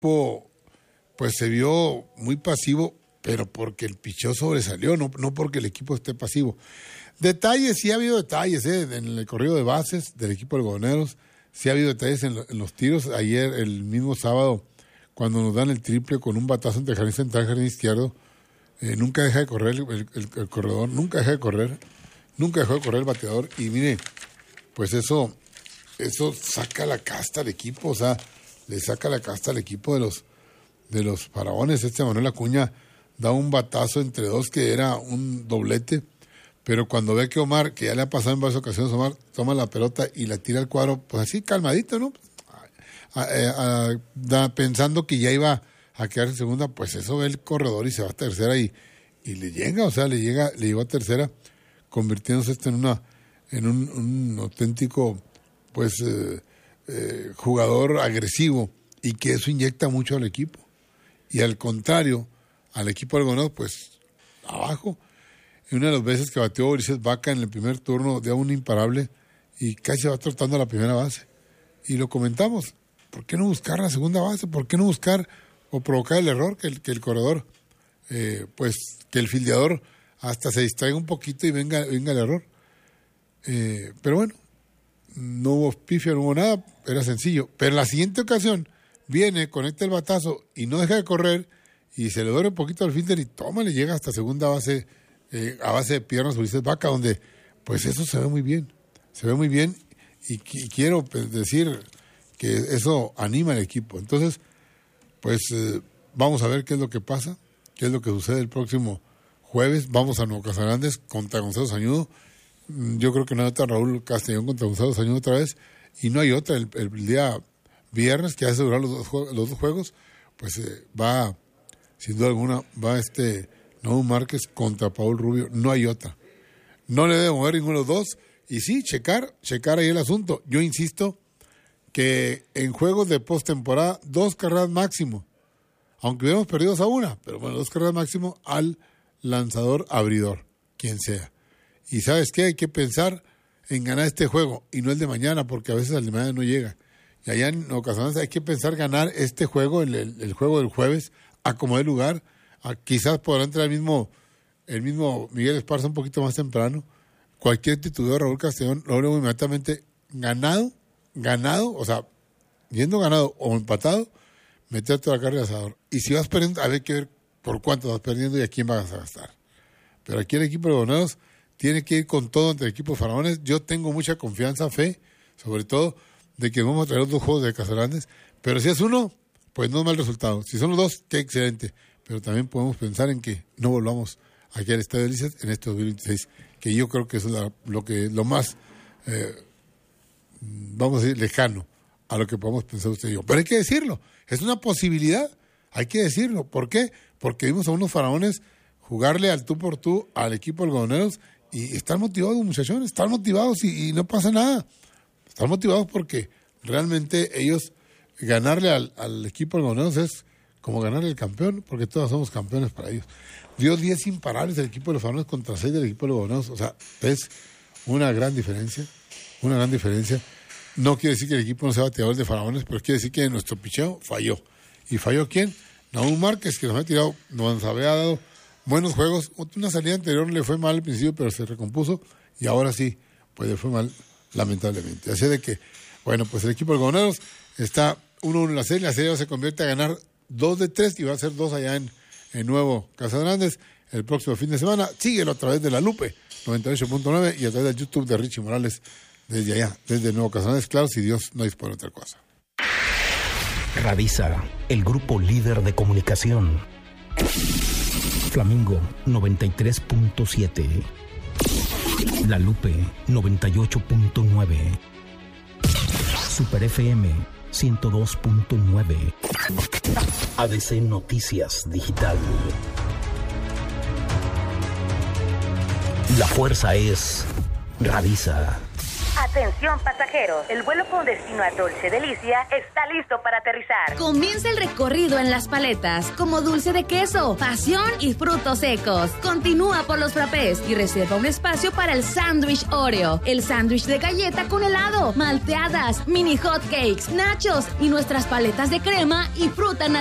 equipo pues se vio muy pasivo, pero porque el picheo sobresalió, no porque el equipo esté pasivo. Detalles, sí ha habido detalles, en el corrido de bases del equipo de Algodoneros, sí ha habido detalles en los tiros. Ayer, el mismo sábado, cuando nos dan el triple con un batazo entre jardín central y jardín izquierdo, nunca deja de correr el corredor, nunca dejó de correr el bateador, y mire, pues eso saca la casta al equipo, o sea, le saca la casta al equipo de los Faraones. Manuel Acuña da un batazo entre dos que era un doblete, pero cuando ve que Omar, que ya le ha pasado en varias ocasiones, Omar toma la pelota y la tira al cuadro, pues así calmadito, ¿no? Pensando que ya iba a quedar en segunda, pues eso ve el corredor y se va a tercera y le llega, le llegó a tercera, convirtiéndose en un auténtico pues jugador agresivo, y que eso inyecta mucho al equipo. Y al contrario, al equipo de Algodoneros, pues abajo. Y una de las veces que bateó Ulises Vaca en el primer turno, dio un imparable y casi va trotando a la primera base. Y lo comentamos, ¿por qué no buscar la segunda base? ¿Por qué no buscar o provocar el error que el corredor, pues que el fildeador hasta se distraiga un poquito y venga el error? Pero bueno, no hubo pifia, no hubo nada, era sencillo. Pero en la siguiente ocasión viene, conecta el batazo y no deja de correr, y se le duele un poquito al fielder y le llega hasta segunda base, a base de piernas Ulises Vaca, donde pues eso se ve muy bien, y quiero decir que eso anima al equipo. Entonces, pues vamos a ver qué es lo que pasa, qué es lo que sucede el próximo jueves. Vamos a Nuevo Casagrande contra Gonzalo Sañudo. Yo creo que no hay otra, Raúl Castellón contra Gonzalo Sañudo otra vez, y no hay otra el día viernes, que hace durar los dos juegos, pues va, sin duda alguna, Noé Márquez contra Paul Rubio, no hay otra. No le debe mover ninguno de los dos, y sí, checar ahí el asunto. Yo insisto que en juegos de postemporada, 2 carreras máximo, aunque hubiéramos perdido a 1, pero bueno, 2 carreras máximo al lanzador abridor, quien sea. Y ¿sabes qué? Hay que pensar en ganar este juego, y no el de mañana, porque a veces el de mañana no llega. Y allá en ocasiones hay que pensar ganar este juego, el juego del jueves, a como de lugar. Quizás podrá entrar el mismo Miguel Esparza un poquito más temprano. Cualquier titular, Raúl Castellón, lo veo inmediatamente ganado, o sea, yendo ganado o empatado, meterte a la carga de asador. Y si vas perdiendo, hay que ver por cuánto vas perdiendo y a quién vas a gastar. Pero aquí el equipo de Algodoneros tiene que ir con todo ante el equipo de Faraones. Yo tengo mucha confianza, fe, sobre todo, de que vamos a traer los 2 juegos de Casagrande. Pero si es uno, pues no es mal resultado. Si son los 2, qué excelente. Pero también podemos pensar en que no volvamos aquí al Estadio Delicias en este 2026, que yo creo que eso es lo más, vamos a decir, lejano a lo que podemos pensar usted y yo. Pero hay que decirlo, es una posibilidad, hay que decirlo. ¿Por qué? Porque vimos a unos Faraones jugarle al tú por tú al equipo de Algodoneros, y están motivados, muchachones, están motivados y no pasa nada. Están motivados porque realmente ellos, ganarle al equipo de Algodoneros es como ganarle al campeón, porque todos somos campeones para ellos. Dio 10 imparables del equipo de los Faraones contra 6 del equipo de Algodoneros. O sea, es una gran diferencia. No quiere decir que el equipo no sea bateador de Faraones, pero quiere decir que nuestro picheo falló. ¿Y falló quién? Noé Márquez, que nos había dado buenos juegos. Una salida anterior le fue mal al principio, pero se recompuso, y ahora sí, pues le fue mal, lamentablemente. Así de que, bueno, pues el equipo de Algodoneros está 1-1 en la serie se convierte a ganar 2 de 3, y va a ser 2 allá en Nuevo Casagrande el próximo fin de semana. Síguelo a través de La Lupe 98.9 y a través del YouTube de Richie Morales desde allá, desde Nuevo Casagrande, claro, si Dios no dispone otra cosa. Radisa, el grupo líder de comunicación. Flamingo 93.7, La Lupe 98.9, Super FM 102.9, ADC Noticias Digital. La fuerza es Radisa. Atención pasajeros, el vuelo con destino a Dolce Delicia está listo para aterrizar. Comienza el recorrido en las paletas, como dulce de queso, pasión y frutos secos. Continúa por los frappés y reserva un espacio para el sándwich Oreo, el sándwich de galleta con helado, malteadas, mini hot cakes, nachos y nuestras paletas de crema y fruta natural.